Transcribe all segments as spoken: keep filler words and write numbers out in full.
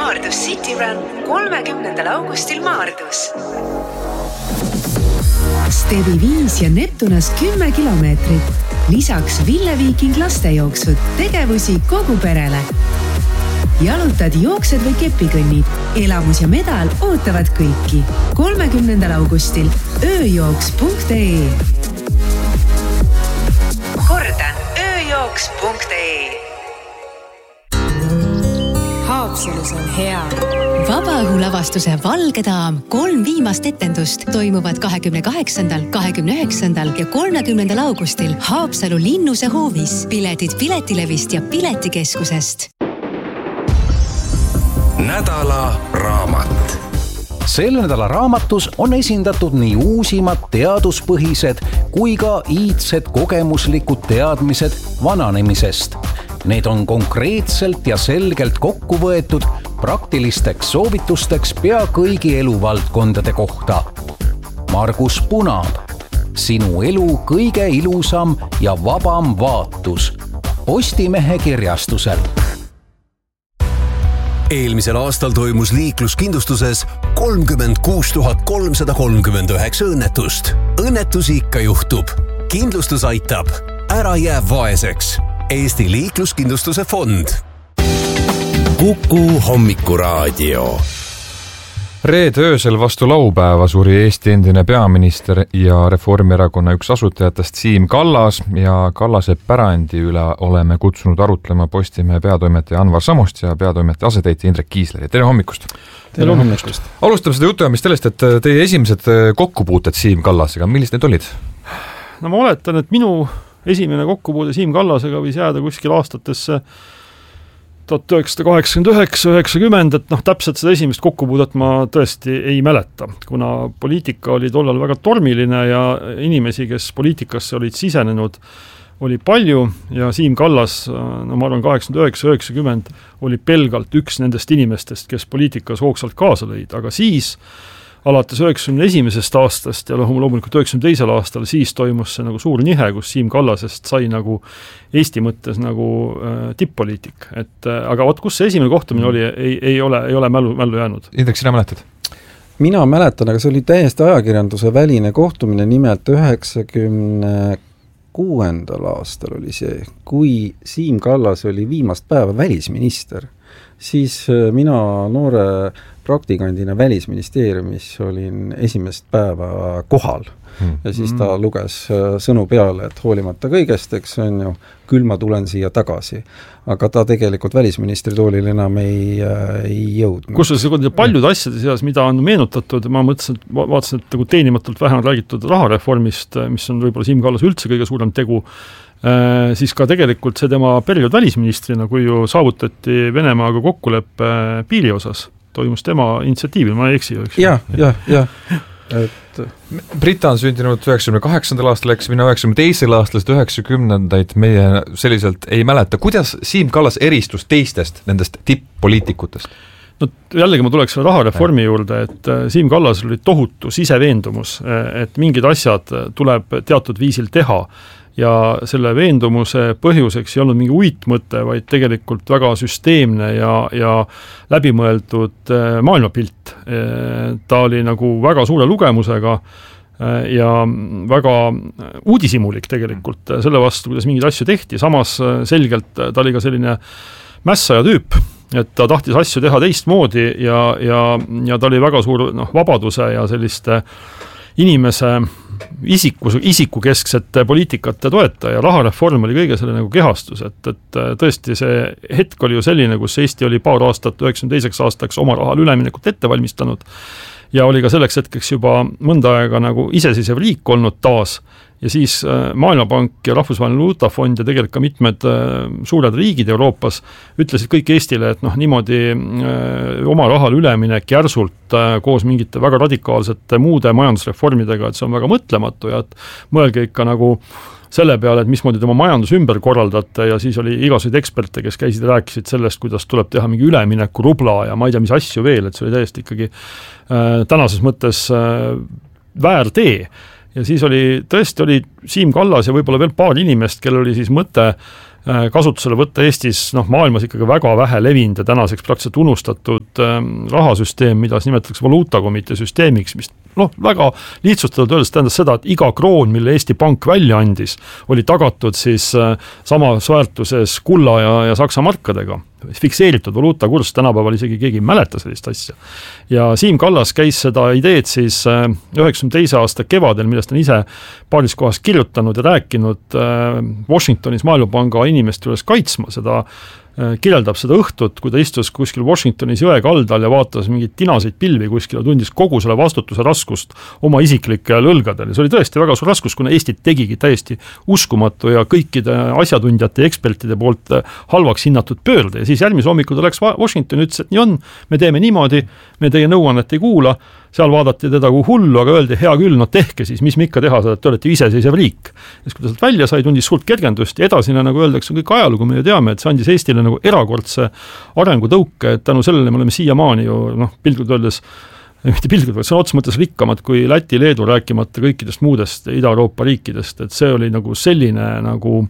Maardus City Run kolmekümnendal augustil Maardus. Stebi viis ja Neptunas kümme kilomeetrit. Lisaks Ville Viiking lastejooksud, tegevusi kogu perele. Jalutad, jooksed või kepikõnnid. Elamus ja medal ootavad kõiki. kolmekümnendal augustil ööjooks punkt ee. Kordan, ööjooks punkt ee. Haapsalus on hea. Vabaõhulavastuse Valge daam kolm viimast etendust toimuvad kahekümne kaheksandal, kahekümne üheksandal ja kolmekümnendal augustil Haapsalu Linnuse hoovis. Piletid Piletilevist ja Piletikeskusest. Nädala raamat. Selle nädala raamatus on esindatud nii uusimad teaduspõhised kui ka iidsed kogemuslikud teadmised vananemisest. Need on konkreetselt ja selgelt kokku võetud praktilisteks soovitusteks pea kõigi eluvaldkondade kohta. Margus Punaab. Sinu elu kõige ilusam ja vabam vaatus. Postimehe kirjastusel. Eelmisel aastal toimus liikluskindlustuses kolmkümmend kuus tuhat kolmsada kolmkümmend üheksa õnnetust. Õnnetusi ikka juhtub. Kindlustus aitab. Ära jää vaeseks. Eesti liikluskindlustuse fond. Kuku hommikuraadio. Reed öösel vastu laupäeva suri Eesti endine peaminister ja Reformierakonna üks asutajatest Siim Kallas ja Kallase pärandi üle oleme kutsunud arutlema Postimehe peatoimetaja Anvar Samost ja peatoimetaja asetäitja Indrek Kiisleri. Tere hommikust! Tere hommikust! Alustame seda jutuajamist sellest, et teie esimesed kokkupuuted Siim Kallasega, millised need olid? No ma oletan, et minu esimene kokkupuude Siim Kallasega võis jääda kuskil aastatesse tuhat üheksasada kaheksakümmend üheksa üheksakümmend, et noh, täpselt seda esimest kokkupuudet ma tõesti ei mäleta, kuna poliitika oli tollal väga tormiline ja inimesi, kes poliitikasse olid sisenenud, oli palju ja Siim Kallas, no ma arvan kaheksakümmend üheksa üheksakümmend oli pelgalt üks nendest inimestest, kes poliitikas hoogsalt kaasa lõid, aga siis alates üheksakümne esimesest aastast ja loomulikult üheksakümne teisel aastal siis toimus see nagu suur nihe, kus Siim Kallasest sai nagu Eesti mõttes nagu äh, tipp-poliitik. Et, äh, aga oot, kus see esimene kohtumine oli, ei, ei ole, ei ole mälu, mälu jäänud. Indrek, sina mäletad? Mina mäletan, aga see oli täiesti ajakirjanduse väline kohtumine, nimelt üheksakümne kuuendal aastal oli see, kui Siim Kallas oli viimast päeva välisminister, siis mina noore praktikandina välisministeeriumis olin esimest päeva kohal hmm. ja siis ta hmm. luges sõnu peale, et hoolimata kõigest, eks on ju, küll ma tulen siia tagasi. Aga ta tegelikult välisministri toolil enam ei, ei jõudnud. Kus on paljude asjade seas, mida on meenutatud, ma mõtlesin, et vaatasin, et teenimatult vähe on räägitud rahareformist, mis on võib-olla Siim Kallas üldse kõige suurem tegu, Äh, siis ka tegelikult see tema periood välisministrina, kui ju saavutati Venemaaga kokkuleppe piiri osas, toimus tema initsiatiivil, ma ei eksi ju, eks? Jah, jah, jah. Et... Brita on sündinud üheksakümne kaheksandal aastal, eks mina üheksakümne teisel aastal, üheksakümnendaid meie selliselt ei mäleta. Kuidas Siim Kallas eristus teistest nendest tipp-poliitikutest? No jällegi ma tuleks selle rahareformi juurde, et Siim Kallas oli tohutu siseveendumus, et mingid asjad tuleb teatud viisil teha ja selle veendumuse põhjuseks ei olnud mingi uitmõte, vaid tegelikult väga süsteemne ja, ja läbimõeldud maailmapilt. Ta oli nagu väga suure lugemusega ja väga uudisimulik tegelikult selle vastu, kuidas mingeid asju tehti. Samas selgelt ta oli ka selline mässaja tüüp, et ta tahtis asju teha teistmoodi ja, ja, ja ta oli väga suur noh, vabaduse ja selliste inimese isiku, isikukesksete poliitikate toetaja. Rahareform oli kõige selle nagu kehastus, et, et tõesti see hetk oli ju selline, kus Eesti oli paar aastat üheksakümne teiseks aastaks oma rahal üleminekut ette valmistanud ja oli ka selleks hetkeks juba mõnda aega nagu iseseisev riik olnud taas ja siis Maailmapank ja Rahvusvaheline Valuutafond ja tegelikult ka mitmed suured riigid Euroopas ütlesid kõik Eestile, et noh, niimoodi oma rahal üleminek järsult koos mingite väga radikaalsete muude majandusreformidega, et see on väga mõtlematu ja et mõelge ikka nagu selle peale, et mismoodi tema majandus ümber korraldate ja siis oli igasuguseid eksperte, kes käisid ja rääkisid sellest, kuidas tuleb teha mingi ülemineku rubla ja ma ei tea, mis asju veel, et see oli täiesti ikkagi äh, tänases mõttes äh, väärtee. Ja siis oli, tõesti oli Siim Kallas ja võib-olla veel paar inimest, kellel oli siis mõte kasutusele võtta Eestis noh, maailmas ikkagi väga vähe levinud ja tänaseks praktiliselt unustatud rahasüsteem, mida nimetatakse valuutakomitee süsteemiks, mis noh, väga lihtsustatud öeldes tähendas seda, et iga kroon, mille Eesti Pank välja andis, oli tagatud siis samas väärtuses kulla ja, ja saksa markadega. Fikseeritud valuutakurss, tänapäeval isegi keegi ei mäleta sellist asja. Ja Siim Kallas käis seda ideed siis üheksakümne teise aasta kevadel, millest on ise paaris kohas kirjutanud ja rääkinud Washingtonis Maailmapanga inimeste juures kaitsma seda, kirjeldab seda õhtut, kui ta istus kuskil Washingtonis jõe kaldal ja vaatas mingit tinaseid pilvi kuskil ja tundis kogu selle vastutuse raskust oma isiklikel õlgadel. Ja see oli tõesti väga suur raskus, kuna Eestit tegigi täiesti uskumatu ja kõikide asjatundjate ja ekspertide poolt halvaks hinnatud pöörde. Ja siis järgmise hommikul ta läks Washingtoni ja ütles, et nii on, me teeme niimoodi, me teie nõuannet ei kuula, seal vaadati teda kui hullu, aga öeldi, hea küll, no tehke siis, mis me ikka teha saad, et te olete iseseisev riik. Ja kui ta sealt välja sai, tundis suurt kergendust ja edasine, nagu öeldakse, on kõik ajalugu, me ju teame, et see andis Eestile nagu erakordse arengutõuke, et tänu sellele me oleme siiamaani ju, noh, pilgud öeldes, mitte pilgud, vaid see on otsa mõttes rikkamad kui Läti, Leedu, rääkimata kõikidest muudest Ida-Euroopa riikidest, et see oli nagu selline nagu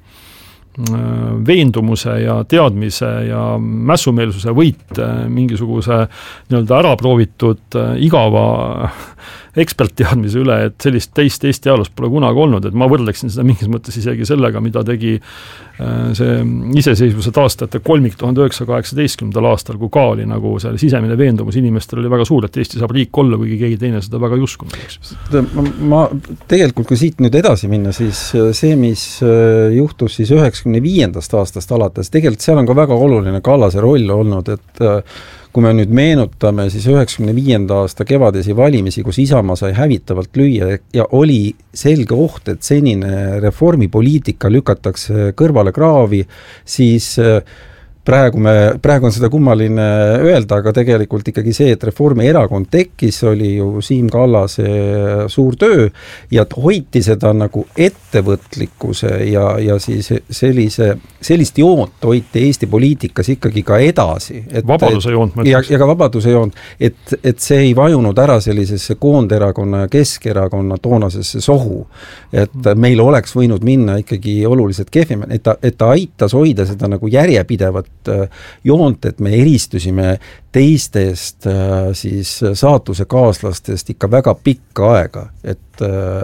veendumuse ja teadmise ja mässumeelsuse võit mingisuguse nii-öelda ära proovitud igava ekspertteadmise üle, et sellist teist Eesti ajaloos pole kunagi olnud, et ma võrdleksin seda mingis mõttes isegi sellega, mida tegi see iseseisvuse taastajate kolmik tuhande üheksasaja kaheksateistkümnendal aastal, kui ka oli nagu see sisemine veendumus inimestel oli väga suur, et Eesti saab riik olla, kuigi keegi teine seda väga ei uskunud. Ma, ma tegelikult, kui siit nüüd edasi minna, siis see, mis juhtus siis üheksakümne viiendast aastast alates, tegelikult seal on ka väga oluline Kallase roll olnud, et kui me nüüd meenutame siis üheksakümne viienda aasta kevadesi valimisi, kus Isamaa sai hävitavalt lüüa ja oli selge oht, et senine reformipoliitika lükatakse kõrvale kraavi, siis praegu, me, praegu on seda kummaline öelda, aga tegelikult ikkagi see, et Reformierakond tekkis, oli ju Siim Kallase suur töö ja hoiti seda nagu ettevõtlikkuse ja, ja siis sellise, sellist joont hoiti Eesti poliitikas ikkagi ka edasi. Et, vabaduse joont. Ja, ja ka vabaduse joont, et, et see ei vajunud ära sellisesse Koonderakonna ja Keskerakonna toonasesse sohu, et meil oleks võinud minna ikkagi oluliselt kehvim, et ta, et ta aitas hoida seda nagu järjepidevat joont, et me eristusime teistest siis saatuse kaaslastest ikka väga pikka aega, et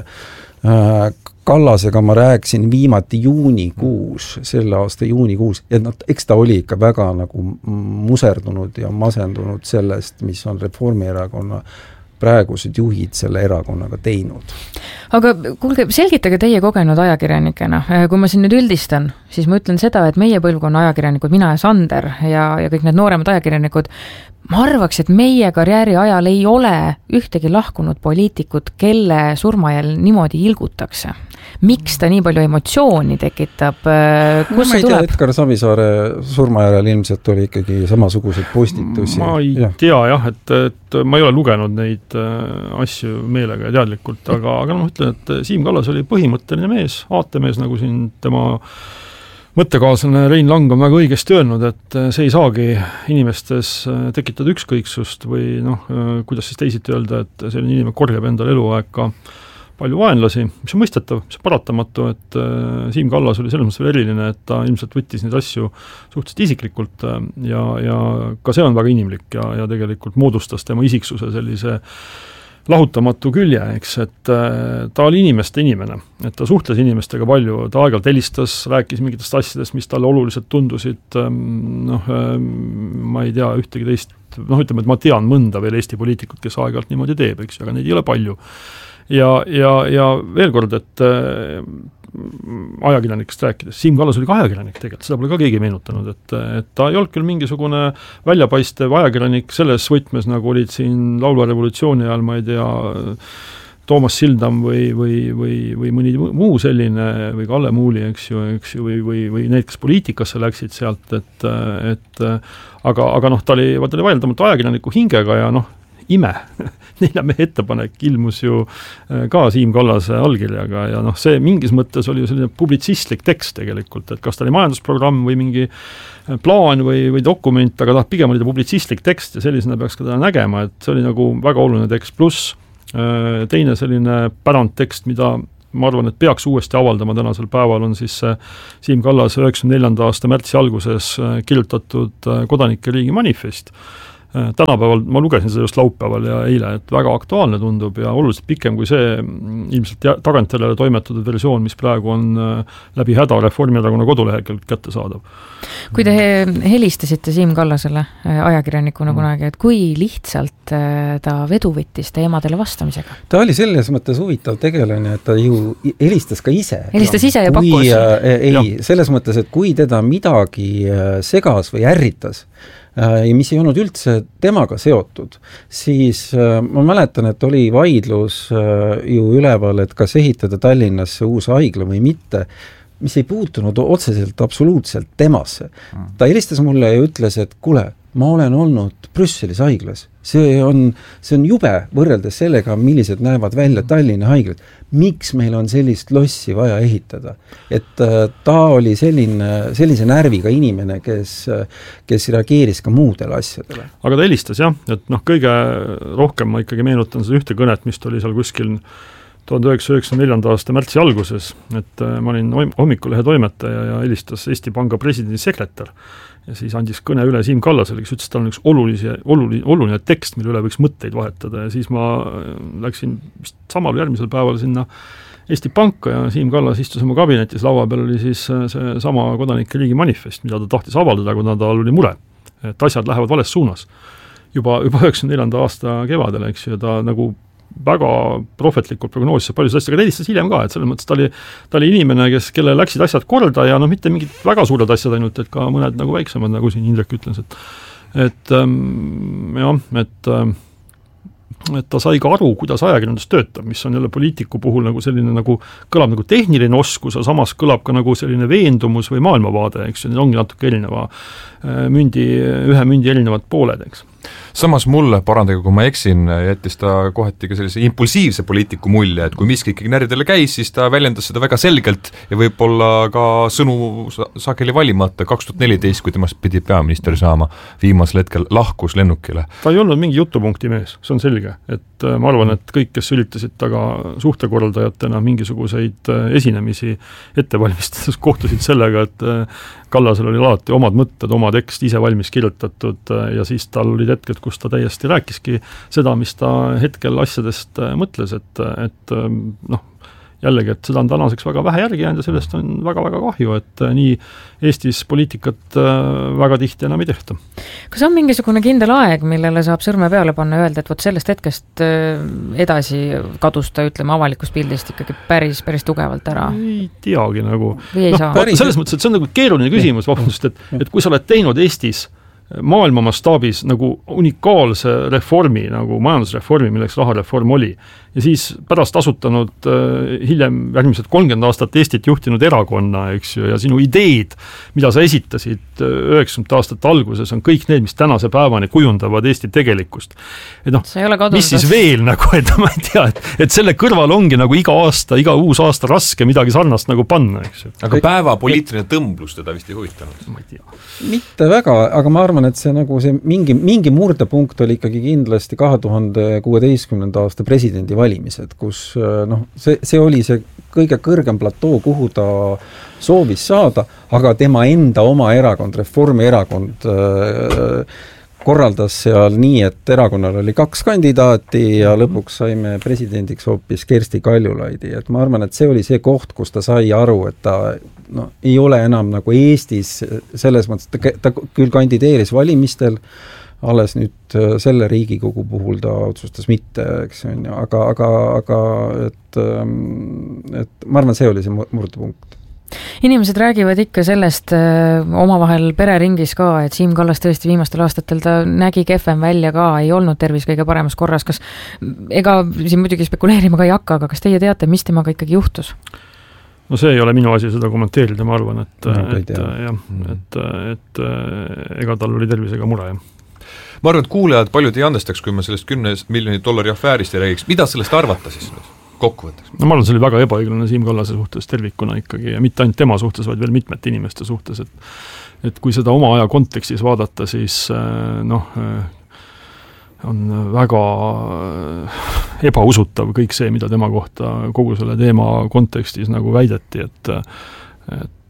Kallasega ma rääkisin viimati juunikuus, selle aasta juunikuus, et no, eks ta oli ikka väga nagu muserdunud ja masendunud sellest, mis on Reformierakonna praegused juhid selle erakonnaga teinud. Aga kuulge, selgitage teie kogenud ajakirjanikena. Kui ma siin nüüd üldistan, siis ma ütlen seda, et meie põlvkonna ajakirjanikud, mina ja Sander ja, ja kõik need nooremad ajakirjanikud, ma arvaks, et meie karjääri ajal ei ole ühtegi lahkunud poliitikut, kelle surmajal niimoodi ilgutakse. Miks ta nii palju emotsiooni tekitab? Kus no, see tuleb? Ma ei tea, Edgar Savisaare surmajärel ilmselt oli ikkagi samasuguseid postitusi. Ma ei ja. tea jah, et, et ma ei ole lugenud neid asju meelega ja teadlikult, aga, aga ma ütlen, et Siim Kallas oli põhimõtteline mees, aatemees, nagu siin tema mõttekaaslane Rein Lang on väga õigesti öelnud, et see ei saagi inimestes tekitada ükskõiksust või noh, kuidas siis teisiti öelda, et selline inimene korjab endale eluaeg ka palju vaenlasi, mis on mõistetav, mis on paratamatu, et Siim Kallas oli selles mõttes veel eriline, et ta ilmselt võttis neid asju suhteliselt isiklikult ja, ja ka see on väga inimlik ja, ja tegelikult moodustas tema isiksuse sellise lahutamatu külje, eks, et ta oli inimeste inimene, et ta suhtles inimestega palju, ta aeg-ajalt helistas, rääkis mingitest asjadest, mis talle oluliselt tundusid, noh, ma ei tea ühtegi teist, noh, ütleme, et ma tean mõnda veel Eesti poliitikut, kes aeg-ajalt niimoodi teeb, eks, aga neid ei ole palju. Ja, ja, ja veel kord, et äh, ajakirjanikest rääkides, Siim Kallas oli ka ajakirjanik tegelikult, seda pole ka keegi meenutanud, et, et ta ei olnud küll mingisugune väljapaistev ajakirjanik selles võtmes, nagu olid siin laulva revolutsiooni ajal, ma ei tea, Toomas Sildam või, või, või, või mõni muu selline, või Kalle Muuli, eks ju, eks ju või, või, või need, kes poliitikasse läksid sealt, et, et aga, aga noh, ta oli, ta oli vaieldamalt ajakirjaniku hingega ja noh, ime. Nelja mehe ettepanek ilmus ju ka Siim Kallase allkirjaga ja noh, see mingis mõttes oli ju selline publitsistlik tekst tegelikult, et kas ta oli majandusprogramm või mingi plaan või, või dokument, aga ta pigem oli ta publitsistlik tekst ja sellisena peaks ka teda nägema, et see oli nagu väga oluline tekst, pluss teine selline pärandtekst, mida ma arvan, et peaks uuesti avaldama tänasel päeval, on siis Siim Kallas üheksakümne neljanda aasta märtsi alguses kirjutatud kodanike riigi manifest. Tänapäeval, ma lugesin seda just laupäeval ja eile, et väga aktuaalne tundub ja oluliselt pikem kui see ilmselt tagantjärele toimetatud versioon, mis praegu on läbi häda Reformierakonna koduleheküljel kätte saadav. Kui te helistasite Siim Kallasele ajakirjanikuna mm. kunagi, et kui lihtsalt ta vedu võttis teemadele vastamisega? Ta oli selles mõttes huvitav tegelane, et ta ju helistas ka ise. Helistas ise ja kui, pakkus? Ei, ja. selles mõttes, et kui teda midagi segas või ärritas, ja mis ei olnud üldse temaga seotud, siis ma mäletan, et oli vaidlus ju üleval, et kas ehitada Tallinnasse uus haigla või mitte, mis ei puutunud otseselt absoluutselt temasse. Ta helistas mulle ja ütles, et kuule, ma olen olnud Brüsselis haiglas. See on, see on jube võrreldes sellega, millised näevad välja Tallinna haiglad. Miks meil on sellist lossi vaja ehitada? Et ta oli selline, sellise närviga inimene, kes, kes reageeris ka muudele asjadele. Aga ta helistas, jah, et noh, kõige rohkem ma ikkagi meenutan seda ühte kõnet, mis oli seal kuskil tuhande üheksasaja üheksakümne neljanda aasta märtsi alguses, et ma olin hommikulehe toimetaja ja helistas Eesti Panga presidendi sekretär ja siis andis kõne üle Siim Kallasele, kes ütles, et tal on üks olulise, oluline, oluline tekst, mille üle võiks mõtteid vahetada ja siis ma läksin vist samal järgmisel päeval sinna Eesti Panka ja Siim Kallas istus oma kabinetis, laua peal oli siis see sama kodanike riigi manifest, mida ta tahtis avaldada, kuna tal oli mure, et asjad lähevad vales suunas. Juba, juba üheksakümne neljanda aasta kevadel, eks ju, ta nagu väga prohvetlikult prognoosis paljusid asju, aga helistas hiljem ka, et selles mõttes ta oli, ta oli inimene, kes, kelle läksid asjad korda ja noh, mitte mingid väga suured asjad ainult, et ka mõned nagu väiksemad, nagu siin Indrek ütles, et et ähm, jah, et ähm, et ta sai ka aru, kuidas ajakirjandus töötab, mis on jälle poliitiku puhul nagu selline nagu, kõlab nagu tehniline oskus, ja samas kõlab ka nagu selline veendumus või maailmavaade, eks ju, need ongi natuke erineva mündi, ühe mündi erinevad pooled, eks. Samas mulle, parandage, kui ma eksin, jättis ta kohati ka sellise impulsiivse poliitiku mulje, et kui miski ikkagi närvidele käis, siis ta väljendas seda väga selgelt ja võib-olla ka sõnu sageli valimata kaks tuhat neliteist, kui temast pidi peaminister saama, viimasel hetkel lahkus lennukile. Ta ei olnud mingi jutupunkti mees, see on selge, et ma arvan, et kõik, kes üritasid taga suhtekorraldajatena mingisuguseid esinemisi ette valmistades, kohtusid sellega, et Kallasel oli alati omad mõtted, oma tekst ise valmis kirjutatud ja siis tal olid hetked, kus ta täiesti rääkiski seda, mis ta hetkel asjadest mõtles, et, et noh, jällegi, et seda on tänaseks väga vähe järgi jäänud ja sellest on väga-väga kahju, et nii Eestis poliitikat väga tihti enam ei tehta. Kas on mingisugune kindel aeg, millele saab sõrme peale panna ja öelda, et võt sellest hetkest edasi kadus ta, ütleme, avalikust pildist ikkagi päris, päris tugevalt ära? Ei teagi nagu. Või ei no, saa? Selles mõttes, et see on nagu keeruline küsimus, vabandust, et, et kui sa oled teinud Eestis maailma mastaabis nagu unikaalse reformi, nagu majandusreformi, milleks rahareform oli, ja siis pärast asutanud äh, hiljem järgmised kolmkümmend aastat Eestit juhtinud erakonna, eks ju, ja sinu ideed, mida sa esitasid üheksakümnendate aastate alguses, on kõik need, mis tänase päevani kujundavad Eesti tegelikkust. Et noh, mis siis veel nagu, et ma ei tea, et, et selle kõrval ongi nagu iga aasta, iga uus aasta raske midagi sarnast nagu panna, eks ju. Aga päeva poliitiline tõmblus teda vist ei huvitanud? Ma ei tea. Mitte väga, aga ma arvan, et see nagu see mingi, mingi murdepunkt oli ikkagi kindlasti kahe tuhande kuueteistkümnenda aasta presidendi valimised, kus noh, see, see oli see kõige kõrgem platoo, kuhu ta soovis saada, aga tema enda oma erakond, Reformierakond äh, korraldas seal nii, et erakonnal oli kaks kandidaati ja lõpuks saime presidendiks hoopis Kersti Kaljulaidi, et ma arvan, et see oli see koht, kus ta sai aru, et ta no, ei ole enam nagu Eestis selles mõttes, ta, ta küll kandideeris valimistel, alles nüüd selle Riigikogu puhul ta otsustas mitte, eks on ju, aga, aga, aga et, et ma arvan, see oli see murdepunkt. Inimesed räägivad ikka sellest öö, omavahel pereringis ka, et Siim Kallas tõesti viimastel aastatel ta nägi kehvem välja ka, ei olnud tervis kõige paremas korras, kas ega siin muidugi spekuleerima ka ei hakka, aga kas teie teate, mis temaga ikkagi juhtus? No see ei ole minu asi seda kommenteerida, ma arvan, et, no, et, jah, et, et ega tal oli tervisega mure, jah. Ma arvan, et kuulejad paljud ei andestaks, kui me sellest kümne miljoni dollari afäärist ei räägiks. Mida sellest arvata siis nüüd? Kokkuvõtteks. No ma arvan, see oli väga ebaõiglane Siim Kallase suhtes tervikuna ikkagi ja mitte ainult tema suhtes, vaid veel mitmete inimeste suhtes, et, et kui seda oma aja kontekstis vaadata, siis noh, on väga ebausutav kõik see, mida tema kohta kogu selle teema kontekstis nagu väideti, et et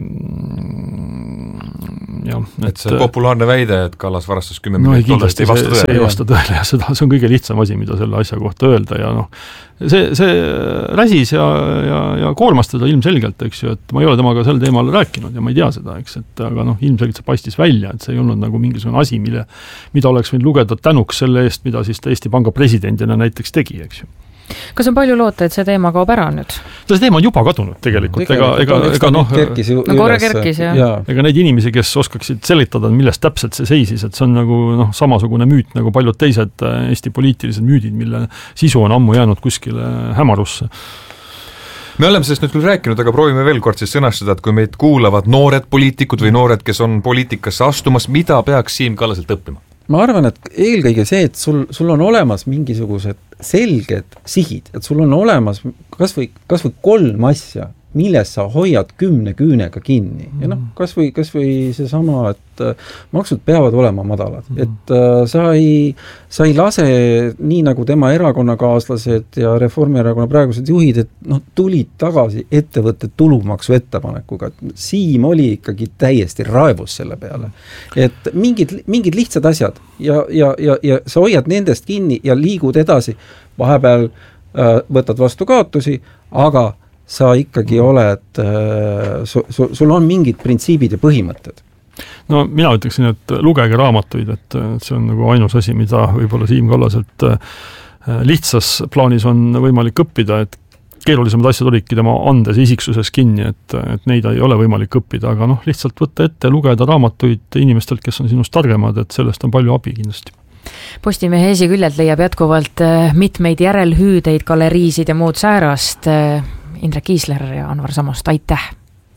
jah. Et see populaarne väide, et Kallas varastas kümme no, miljonit dollast ei vasta tõele. See ei vasta tõele ja seda, see on kõige lihtsam asi, mida selle asja kohta öelda ja noh, see, see räsis ja, ja, ja koormas teda ilmselgelt, eks ju, et ma ei ole temaga sel teemal rääkinud ja ma ei tea seda, eks, et aga noh, ilmselgelt see paistis välja, et see ei olnud nagu mingisugune asi, mille, mida oleks võinud lugeda tänuks selle eest, mida siis ta Eesti Panga presidendina näiteks tegi, eks ju. Kas on palju loota, et see teema kaob ära nüüd? See teema on juba kadunud tegelikult, ega, ega, ega noh, no korra kerkis, jah. Ja. Ega neid inimesi, kes oskaksid selitada, millest täpselt see seisis, et see on nagu noh, samasugune müüt nagu paljud teised Eesti poliitilised müüdid, mille sisu on ammu jäänud kuskile hämarusse. Me oleme sellest nüüd küll rääkinud, aga proovime veel kord siis sõnastada, et kui meid kuulavad noored poliitikud või noored, kes on poliitikasse astumas, mida peaks Siim Kallaselt õppima? Ma arvan, et eelkõige see, et sul, sul on olemas mingisugused selged sihid, et sul on olemas kas või, kas või kolm asja, milles sa hoiad kümne küünega kinni. Ja noh, kas või, kas või see sama, et maksud peavad olema madalad. Et äh, sa, ei, sa ei lase, nii nagu tema erakonnakaaslased ja Reformierakonna praegused juhid, et noh, tulid tagasi ettevõtte tulumaksu ettepanekuga. Siim oli ikkagi täiesti raevus selle peale. Et mingid, mingid lihtsad asjad ja, ja, ja, ja sa hoiad nendest kinni ja liigud edasi. Vahepeal äh, võtad vastu kaotusi, aga sa ikkagi oled, su, su, sul on mingid printsiibid ja põhimõtted. No mina ütleksin, et lugege raamatuid, et see on nagu ainus asi, mida võib-olla Siim Kallaselt lihtsas plaanis on võimalik õppida, et keerulisemad asjad olidki tema andes isiksuses kinni, et, et neid ei ole võimalik õppida, aga noh, lihtsalt võtta ette, lugeda raamatuid inimestelt, kes on sinust targemad, et sellest on palju abi kindlasti. Postimehe esiküljelt leiab jätkuvalt mitmeid järelhüüdeid, galeriisid ja muud säärast. Indrek Kiisler ja Anvar Samost, aitäh!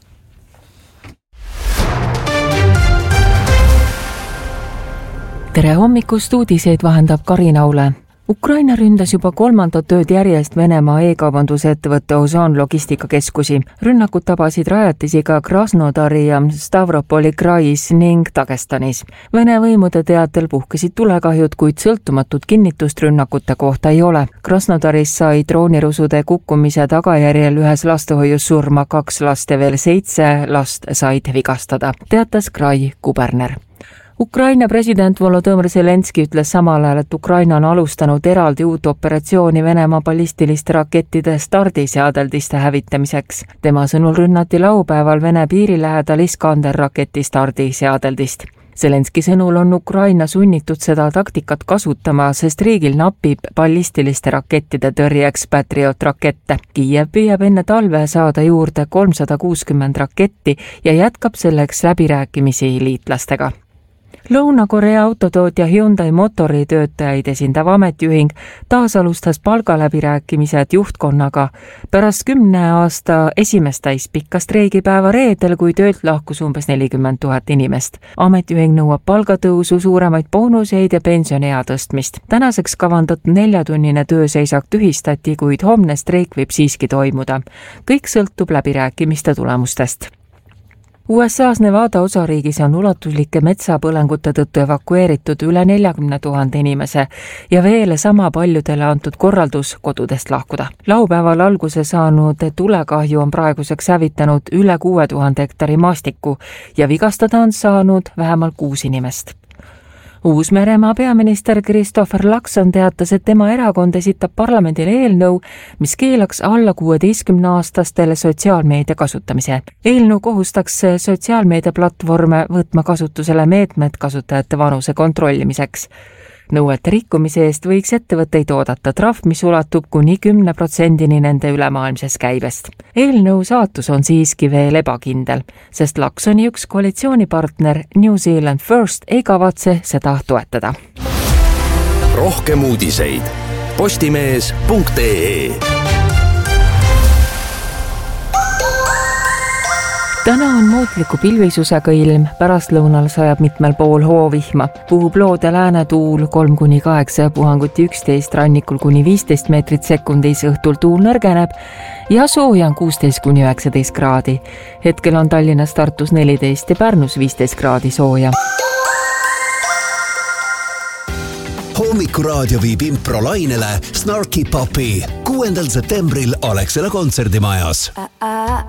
Tere hommikust, uudiseid vahendab Karin Aule. Ukraina ründas juba kolmandat tööd järjest Venemaa e-kaubandusettevõtte Ozon logistikakeskusi. Rünnakud tabasid rajatisi ka Krasnodari ja Stavropoli krais ning Dagestanis. Vene võimude teatel puhkesid tulekahjud, kuid sõltumatut kinnitust rünnakute kohta ei ole. Krasnodaris sai droonirusude kukkumise tagajärjel ühes lastehoius surma kaks last ja veel seitse last said vigastada, teatas Krai kuberner. Ukraina president Volodõmõr Zelenski ütles samal ajal, et Ukraina on alustanud eraldi uut operatsiooni Venemaa ballistiliste rakettide stardiseadeldiste hävitamiseks. Tema sõnul rünnati laupäeval Vene piiri lähedal Iskander raketi stardiseadeldist. Zelenski sõnul on Ukraina sunnitud seda taktikat kasutama, sest riigil napib ballistiliste rakettide tõrjeks Patriot rakette. Kiiev püüab enne talve saada juurde kolmsada kuuskümmend raketti ja jätkab selleks läbirääkimisi liitlastega. Lõuna-Korea autotootja Hyundai Motori töötajaid esindav ametiühing taas alustas palgaläbirääkimised juhtkonnaga pärast kümne aasta esimest täispikka streigipäeva reedel, kui töölt lahkus umbes nelikümmend tuhat inimest. Ametiühing nõuab palgatõusu, suuremaid boonuseid ja pensioniea tõstmist. Tänaseks kavandatud neljatunnine tööseisak tühistati, kuid homne streik võib siiski toimuda. Kõik sõltub läbirääkimiste tulemustest. U S A-s Nevada osariigis on ulatuslike metsapõlengute tõttu evakueeritud üle neljakümne tuhande inimese ja veel sama paljudele antud korraldus kodudest lahkuda. Laupäeval alguse saanud tulekahju on praeguseks hävitanud üle kuue tuhande hektari maastiku ja vigastada on saanud vähemalt kuus inimest. Uus-Meremaa peaminister Christopher Luxon teatas, et tema erakond esitab parlamendile eelnõu, mis keelaks alla kuueteistkümne aastastele sotsiaalmeedia kasutamise. Eelnõu kohustaks sotsiaalmeediaplatvorme võtma kasutusele meetmed kasutajate vanuse kontrollimiseks. Nõuete rikkumise eest võiks ettevõtteid oodata trahv, mis ulatub kuni kümne protsendini nende ülemaailmses käibest. Eelnõu saatus on siiski veel ebakindel, sest Luxoni üks koalitsioonipartner New Zealand First ei kavatse seda toetada. Rohkem uudiseid postimees punkt ee. Täna on muutliku pilvisusega ilm, pärastlõunal sajab mitmel pool hoovihma. Puhub loode läänetuul kolm kuni kaheksa, puhanguti üksteist, rannikul kuni viisteist meetrit sekundis, õhtul tuul nõrgeneb ja sooja on kuusteist kuni üheksateist kraadi. Hetkel on Tallinnas, Tartus neliteist ja Pärnus viisteist kraadi sooja. Kuku raadio viib impro lainele Snarky Puppy kuuendal septembril Alexela kontserdimajas.